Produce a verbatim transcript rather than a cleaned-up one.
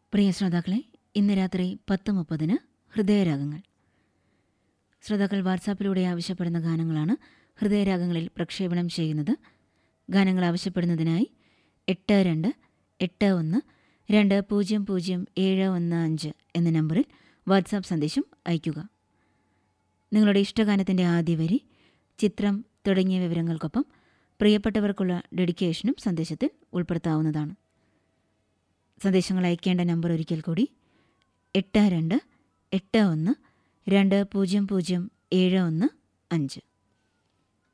പ്രിയ ശ്രോതാക്കളെ, ഇന്ന് രാത്രി പത്ത് മുപ്പതിന് ഹൃദയരാഗങ്ങൾ. ശ്രോതാക്കൾ വാട്സാപ്പിലൂടെ ആവശ്യപ്പെടുന്ന ഗാനങ്ങളാണ് ഹൃദയരാഗങ്ങളിൽ പ്രക്ഷേപണം ചെയ്യുന്നത്. ഗാനങ്ങൾ ആവശ്യപ്പെടുന്നതിനായി എട്ട് രണ്ട് എട്ട് ഒന്ന് രണ്ട് പൂജ്യം പൂജ്യം ഏഴ് ഒന്ന് അഞ്ച് എന്ന നമ്പറിൽ വാട്സാപ്പ് സന്ദേശം അയയ്ക്കുക. നിങ്ങളുടെ ഇഷ്ടഗാനത്തിൻ്റെ ആദ്യ വരി, ചിത്രം തുടങ്ങിയ വിവരങ്ങൾക്കൊപ്പം പ്രിയപ്പെട്ടവർക്കുള്ള ഡെഡിക്കേഷനും സന്ദേശത്തിൽ ഉൾപ്പെടുത്താവുന്നതാണ്. സന്ദേശങ്ങൾ അയക്കേണ്ട നമ്പർ ഒരിക്കൽ കൂടി: എട്ട് രണ്ട് എട്ട് ഒന്ന് രണ്ട് പൂജ്യം പൂജ്യം ഏഴ് ഒന്ന് അഞ്ച്.